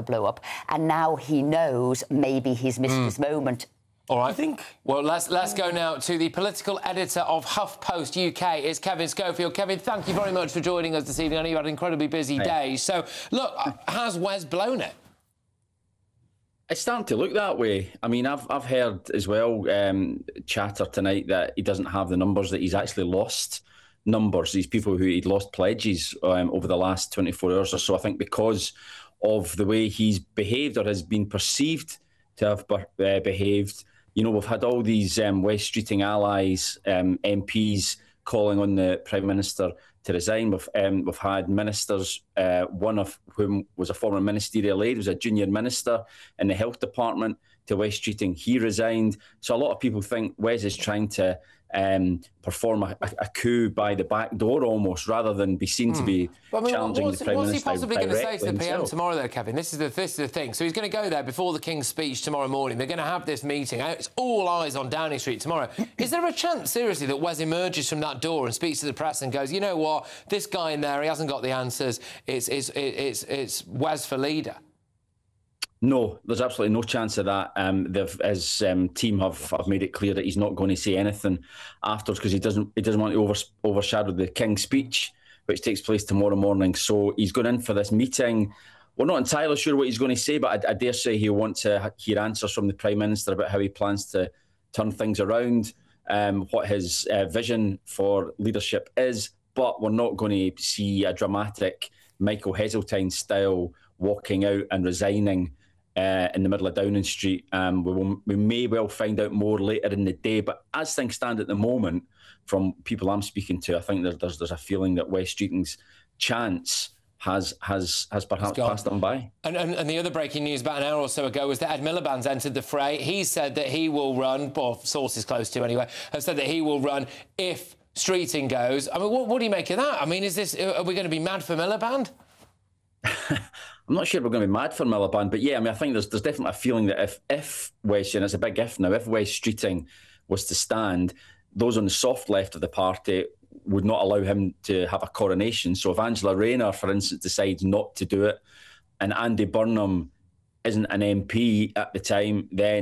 blew up, and now he knows maybe he's missed his moment. All right. Well, let's go now to the political editor of HuffPost UK. It's Kevin Schofield. Kevin, thank you very much for joining us this evening. I know you had an incredibly busy day. So, look, has Wes blown it? It's starting to look that way. I mean, I've heard as well chatter tonight that he doesn't have the numbers, that he's actually lost numbers. These people who he'd lost pledges over the last 24 hours or so. I think because of the way he's behaved or has been perceived to have behaved. You know, we've had all these Wes Streeting allies, MPs, calling on the Prime Minister to resign. We've had ministers, one of whom was a former ministerial aide, was a junior minister in the Health Department to Wes Streeting. He resigned. So a lot of people think Wes is trying to perform a coup by the back door almost, rather than be seen to be challenging the Prime Minister. What's he possibly going to say to the PM himself tomorrow, though, Kevin? This is the thing. So he's going to go there before the King's speech tomorrow morning. They're going to have this meeting. It's all eyes on Downing Street tomorrow. Is there a chance, seriously, that Wes emerges from that door and speaks to the press and goes, you know what, this guy in there, he hasn't got the answers. It's Wes for leader? No, there's absolutely no chance of that. His team have made it clear that he's not going to say anything afterwards, because he doesn't want to overshadow the King's speech, which takes place tomorrow morning. So he's going in for this meeting. We're not entirely sure what he's going to say, but I dare say he'll want to hear answers from the Prime Minister about how he plans to turn things around, what his vision for leadership is. But we're not going to see a dramatic Michael Heseltine-style walking out and resigning in the middle of Downing Street. We may well find out more later in the day, but as things stand at the moment, from people I'm speaking to, I think there's a feeling that Wes Streeting's chance has perhaps passed on by. And the other breaking news about an hour or so ago was that Ed Miliband's entered the fray. He said that he will run, or sources close to anyway, have said that he will run if Streeting goes. I mean, what do you make of that? I mean, are we going to be mad for Miliband? I'm not sure we're going to be mad for Miliband, but yeah, I mean, I think there's definitely a feeling that if Wes, and it's a big if now, if Wes Streeting was to stand, those on the soft left of the party would not allow him to have a coronation. So if Angela Rayner, for instance, decides not to do it, and Andy Burnham isn't an MP at the time, then